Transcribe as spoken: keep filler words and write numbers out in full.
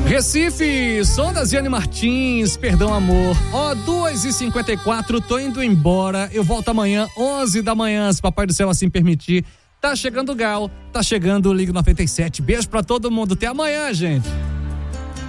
Recife, som da Ziane Martins, Perdão Amor. Ó, duas e cinquenta e quatro, tô indo embora. Eu volto amanhã, onze da manhã, se Papai do Céu assim permitir. Tá chegando o Gal, tá chegando o Liga noventa e sete. Beijo pra todo mundo, até amanhã, gente.